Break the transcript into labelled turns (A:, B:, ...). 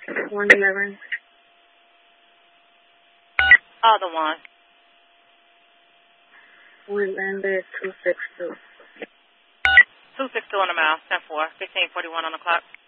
A: 111.
B: Other one.
A: Woodlander 262.
B: 262 on the mile. 10-4. 1541 on the clock.